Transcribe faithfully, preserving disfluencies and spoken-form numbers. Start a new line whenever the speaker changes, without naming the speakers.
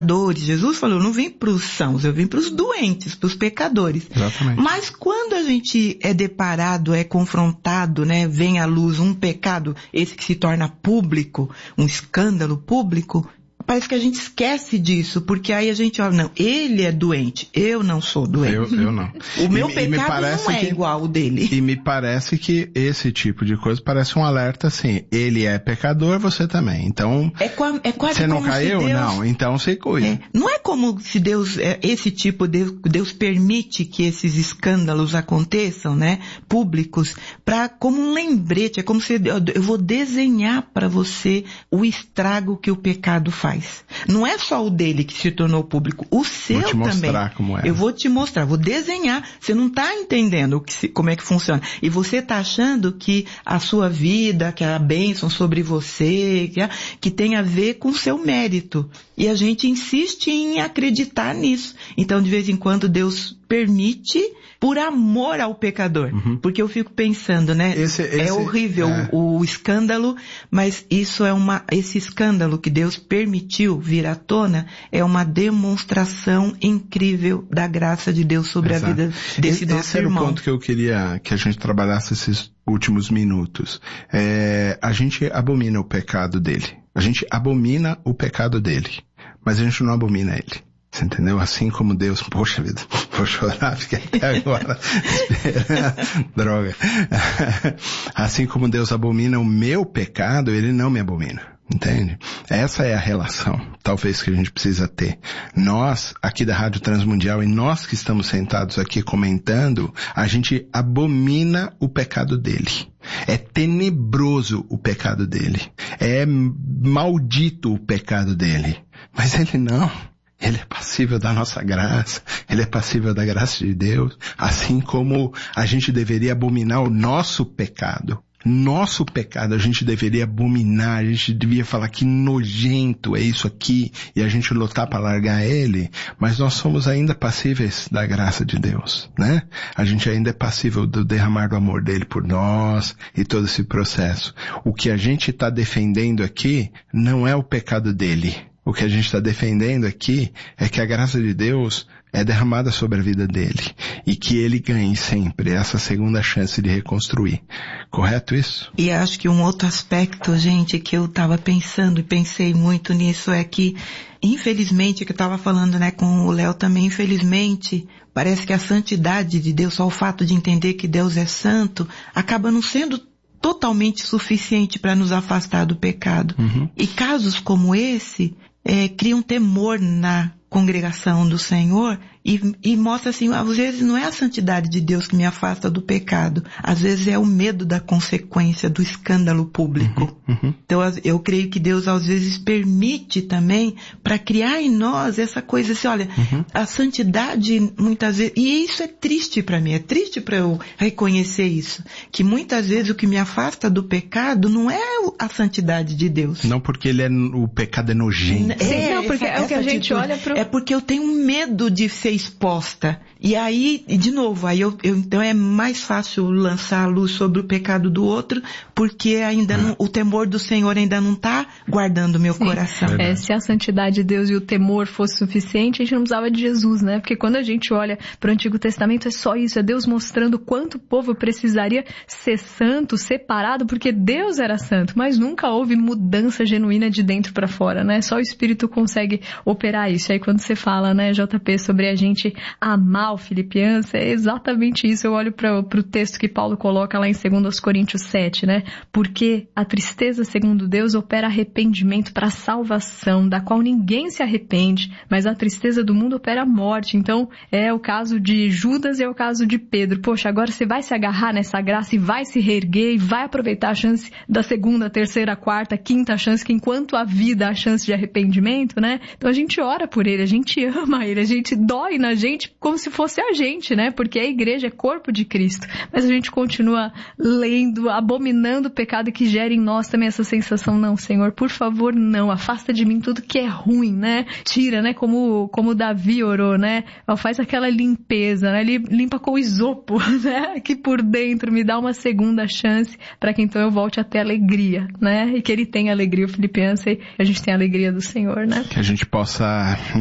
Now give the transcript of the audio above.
Jesus falou, eu não vim para os sãos, eu vim para os doentes, para os pecadores.
Exatamente.
Mas quando a gente é deparado, é confrontado, né, vem à luz um pecado, esse que se torna público, um escândalo público, parece que a gente esquece disso, porque aí a gente olha, não, ele é doente, eu não sou doente.
Eu, eu não.
O meu
e,
pecado
e
não é
que,
igual ao dele.
E me parece que esse tipo de coisa parece um alerta assim, ele é pecador, você também. Então,
é, qua, é quase
você não
como
caiu?
se Deus...
Não, então você cuida.
É, não é como se Deus, é, esse tipo, Deus, Deus permite que esses escândalos aconteçam, né, públicos, pra, como um lembrete, é como se eu, eu vou desenhar para você o estrago que o pecado faz. Não é só o dele que se tornou público, o seu também.
Vou te mostrar
também.
como é.
Eu vou te mostrar, vou desenhar. Você não está entendendo o que se, como é que funciona. E você está achando que a sua vida, que a bênção sobre você, que, a, que tem a ver com o seu mérito. E a gente insiste em acreditar nisso. Então, de vez em quando, Deus permite por amor ao pecador. Uhum. Porque eu fico pensando, né?
Esse, esse,
é horrível é... O, o escândalo, mas isso é uma, esse escândalo que Deus permitiu vir à tona é uma demonstração incrível da graça de Deus sobre Exato. A vida desse
esse,
nosso
esse
irmão.
Esse era o ponto que eu queria que a gente trabalhasse esses últimos minutos. É, a gente abomina o pecado dele. A gente abomina o pecado dele. Mas a gente não abomina ele. Você entendeu? Assim como Deus... Poxa vida, vou chorar, fiquei até agora esperando. Droga. Assim como Deus abomina o meu pecado, ele não me abomina. Entende? Essa é a relação, talvez, que a gente precisa ter. Nós, aqui da Rádio Transmundial, e nós que estamos sentados aqui comentando, a gente abomina o pecado dele. É tenebroso o pecado dele. É maldito o pecado dele. Mas ele não. Ele é passível da nossa graça, ele é passível da graça de Deus, assim como a gente deveria abominar o nosso pecado. Nosso pecado a gente deveria abominar, a gente devia falar que nojento é isso aqui e a gente lutar para largar ele, mas nós somos ainda passíveis da graça de Deus, né? A gente ainda é passível do derramar do amor dele por nós e todo esse processo. O que a gente está defendendo aqui não é o pecado dele. O que a gente está defendendo aqui é que a graça de Deus é derramada sobre a vida dele e que ele ganhe sempre essa segunda chance de reconstruir. Correto isso?
E acho que um outro aspecto, gente, que eu estava pensando e pensei muito nisso é que, infelizmente, que eu estava falando, né, com o Léo também, infelizmente, parece que a santidade de Deus, só o fato de entender que Deus é santo, acaba não sendo totalmente suficiente para nos afastar do pecado. Uhum. E casos como esse é, criam temor na congregação do Senhor e, e mostra assim, às vezes não é a santidade de Deus que me afasta do pecado, às vezes é o medo da consequência, do escândalo público. Uhum, uhum. Então eu creio que Deus às vezes permite também para criar em nós essa coisa assim, olha, uhum. a santidade muitas vezes, e isso é triste para mim, é triste para eu reconhecer isso, que muitas vezes o que me afasta do pecado não é a santidade de Deus.
Não porque ele é, o pecado é nojento.
Sim,
é,
não, porque
essa,
é o que a gente olha pro...
É porque eu tenho medo de ser exposta. E aí, de novo, aí eu, eu, então é mais fácil lançar a luz sobre o pecado do outro, porque ainda não, o temor do Senhor ainda não está guardando o meu Sim. coração.
É, se a santidade de Deus e o temor fosse suficiente, a gente não precisava de Jesus, né? Porque quando a gente olha para o Antigo Testamento, é só isso, é Deus mostrando quanto o povo precisaria ser santo, separado, porque Deus era santo, mas nunca houve mudança genuína de dentro para fora, né? Só o Espírito consegue operar isso. Aí quando você fala, né, J P, sobre a gente amar o Filipenses, é exatamente isso. Eu olho para o texto que Paulo coloca lá em dois Coríntios sete, né? Porque a tristeza, segundo Deus, opera arrependimento para salvação, da qual ninguém se arrepende, mas a tristeza do mundo opera a morte. Então, é o caso de Judas e é o caso de Pedro. Poxa, agora você vai se agarrar nessa graça e vai se reerguer e vai aproveitar a chance da segunda, terceira, quarta, quinta chance, que enquanto a vida há chance de arrependimento, né? Então a gente ora por ele, a gente ama ele, a gente dói na gente como se fosse a gente, né? Porque a igreja é corpo de Cristo. Mas a gente continua lendo, abominando abandonando o pecado e que gere em nós também essa sensação, não, Senhor, por favor, não, afasta de mim tudo que é ruim, né? Tira, né? Como, como Davi orou, né? Faz aquela limpeza, né? Limpa com isopo, né? Aqui por dentro, me dá uma segunda chance para que então eu volte a ter alegria, né? E que ele tenha alegria, o Filipenses, e a gente tenha a alegria do Senhor, né?
Que a gente possa